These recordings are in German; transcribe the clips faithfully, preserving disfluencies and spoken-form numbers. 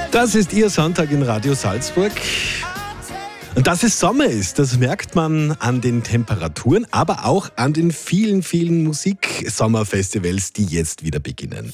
Das ist Ihr Sonntag in Radio Salzburg. Und dass es Sommer ist, das merkt man an den Temperaturen, aber auch an den vielen, vielen Musik-Sommerfestivals, die jetzt wieder beginnen.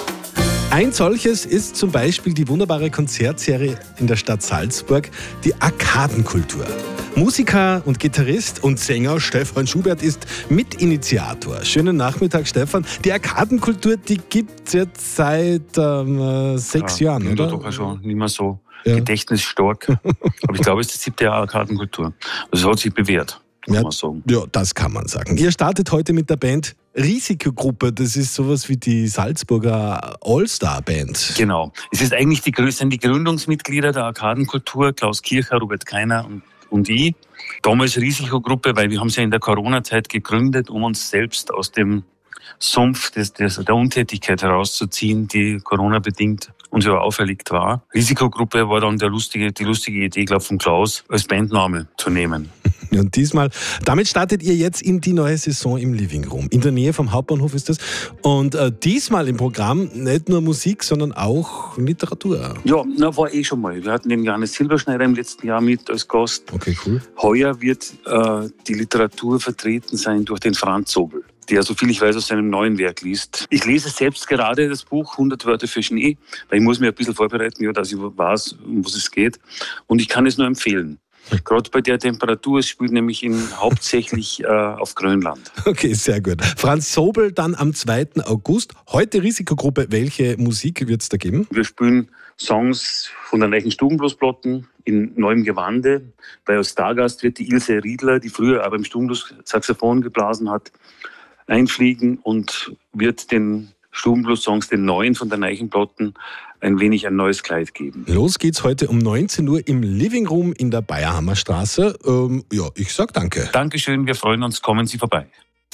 Ein solches ist zum Beispiel die wunderbare Konzertserie in der Stadt Salzburg, die Arkadenkultur. Musiker und Gitarrist und Sänger Stefan Schubert ist Mitinitiator. Schönen Nachmittag, Stefan. Die Arkadenkultur, die gibt es jetzt seit ähm, sechs ja, Jahren, oder? Ja, doch schon nicht mehr so ja. gedächtnisstark. Aber ich glaube, es ist das siebte Jahr Arkadenkultur. Also es hat sich bewährt, muss ja, man sagen. Ja, das kann man sagen. Ihr startet heute mit der Band Risikogruppe. Das ist sowas wie die Salzburger All-Star-Band. Genau. Es ist eigentlich die, sind die Gründungsmitglieder der Arkadenkultur, Klaus Kircher, Robert Keiner und und ich, damals Risikogruppe, weil wir haben sie ja in der Corona-Zeit gegründet, um uns selbst aus dem Sumpf des, des, der Untätigkeit herauszuziehen, die Corona-bedingt uns ja auferlegt war. Risikogruppe war dann der lustige, die lustige Idee, glaube ich, von Klaus, als Bandname zu nehmen. Und diesmal, damit startet ihr jetzt in die neue Saison im Living Room. In der Nähe vom Hauptbahnhof ist das. Und äh, diesmal im Programm nicht nur Musik, sondern auch Literatur. Ja, na, war eh schon mal. Wir hatten den Johannes Silberschneider im letzten Jahr mit als Gast. Okay, cool. Heuer wird äh, die Literatur vertreten sein durch den Franz Sobel, der, so viel ich weiß, aus seinem neuen Werk liest. Ich lese selbst gerade das Buch hundert Wörter für Schnee, weil ich muss mich ein bisschen vorbereiten, ja, dass ich weiß, um was es geht. Und ich kann es nur empfehlen. Gerade bei der Temperatur, es spielt nämlich in, hauptsächlich äh, auf Grönland. Okay, sehr gut. Franz Sobel dann am zweiten August. Heute Risikogruppe. Welche Musik wird es da geben? Wir spielen Songs von der neuen Stubenbluesplatten in neuem Gewande. Bei als Stargast wird die Ilse Riedler, die früher aber im Stubenblues Saxophon geblasen hat, einfliegen und wird den Stubenblues-Songs, den neuen von der Neichenplatten, ein wenig ein neues Kleid geben. Los geht's heute um neunzehn Uhr im Living Room in der Bayerhammer Straße. Ähm, ja, ich sag danke. Dankeschön, wir freuen uns, kommen Sie vorbei.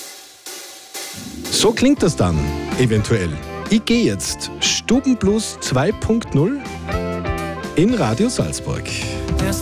So klingt das dann, eventuell. Ich gehe jetzt Stubenblues zwei Punkt null in Radio Salzburg.